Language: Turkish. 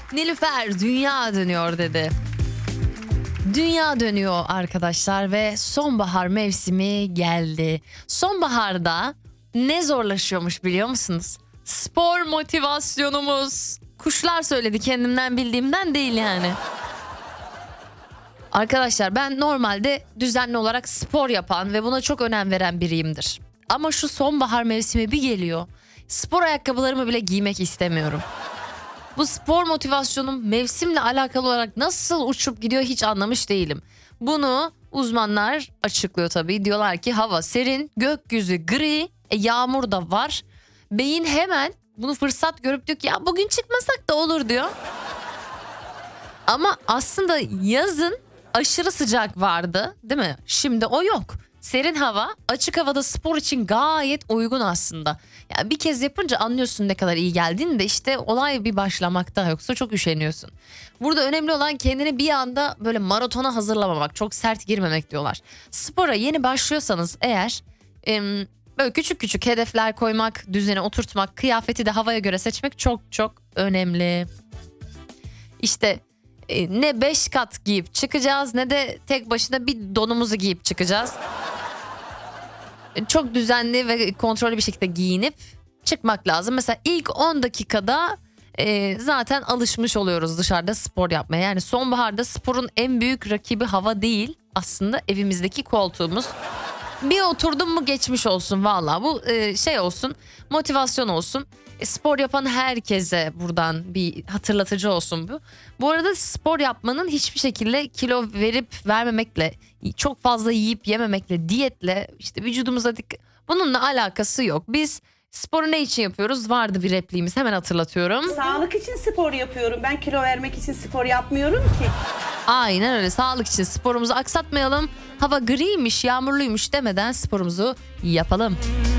Nilüfer dünya dönüyor dedi. Dünya dönüyor arkadaşlar ve sonbahar mevsimi geldi. Sonbaharda ne zorlaşıyormuş biliyor musunuz? Spor motivasyonumuz. Kuşlar söyledi, kendimden bildiğimden değil yani. Arkadaşlar ben normalde düzenli olarak spor yapan ve buna çok önem veren biriyimdir. Ama şu sonbahar mevsimi bir geliyor. Spor ayakkabılarımı bile giymek istemiyorum. Bu spor motivasyonum mevsimle alakalı olarak nasıl uçup gidiyor hiç anlamış değilim. Bunu uzmanlar açıklıyor tabii. Diyorlar ki hava serin, gökyüzü gri, yağmur da var. Beyin hemen bunu fırsat görüp diyor ki ya bugün çıkmasak da olur diyor. Ama aslında yazın aşırı sıcak vardı, değil mi? Şimdi o yok. Serin hava, açık havada spor için gayet uygun aslında. Ya bir kez yapınca anlıyorsun ne kadar iyi geldiğini de işte olay bir başlamakta, yoksa çok üşeniyorsun. Burada önemli olan kendini bir anda böyle maratona hazırlamamak, çok sert girmemek diyorlar. Spora yeni başlıyorsanız eğer böyle küçük küçük hedefler koymak, düzene oturtmak, kıyafeti de havaya göre seçmek çok çok önemli. İşte ne 5 kat giyip çıkacağız ne de tek başına bir donumuzu giyip çıkacağız. Çok düzenli ve kontrollü bir şekilde giyinip çıkmak lazım. Mesela ilk 10 dakikada zaten alışmış oluyoruz dışarıda spor yapmaya. Yani sonbaharda sporun en büyük rakibi hava değil, aslında evimizdeki koltuğumuz. Bir oturdum mu geçmiş olsun valla. Bu şey olsun, motivasyon olsun. Spor yapan herkese buradan bir hatırlatıcı olsun bu. Bu arada spor yapmanın hiçbir şekilde kilo verip vermemekle, çok fazla yiyip yememekle, diyetle, işte vücudumuza bununla alakası yok. Biz sporu ne için yapıyoruz? Vardı bir repliğimiz, hemen hatırlatıyorum. Sağlık için spor yapıyorum. Ben kilo vermek için spor yapmıyorum ki. Aynen öyle, sağlık için sporumuzu aksatmayalım. Hava griymiş, yağmurluymuş demeden sporumuzu yapalım.